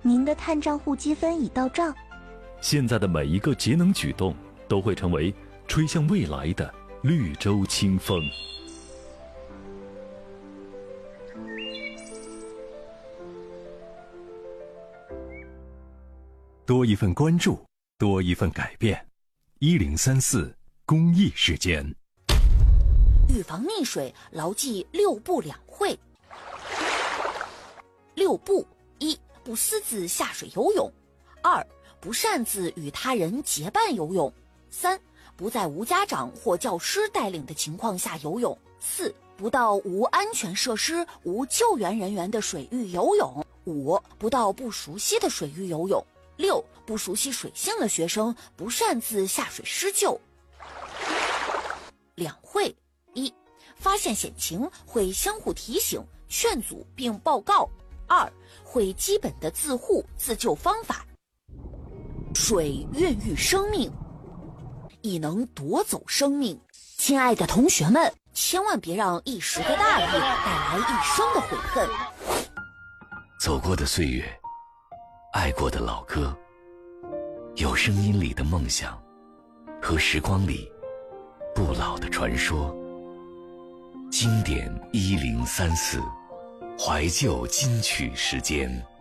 您的碳账户积分已到账。 现在的每一个节能举动都会成为吹向未来的绿洲清风。 多一份关注，多一份改变。1034公益时间。 预防溺水，牢记6不2会。6不：一、不私自下水游泳；二、不擅自与他人结伴游泳；三、不在无家长或教师带领的情况下游泳；四、不到无安全设施、无救援人员的水域游泳；五、不到不熟悉的水域游泳；六、不熟悉水性的学生不擅自下水施救。2会：一、发现险情会相互提醒、劝阻并报告；二、会基本的自护自救方法。水孕育生命，亦能夺走生命。亲爱的同学们，千万别让一时的大意带来一生的悔恨。 走过的岁月，爱过的老歌，有声音里的梦想，和时光里不老的传说。经典1034，怀旧金曲时间。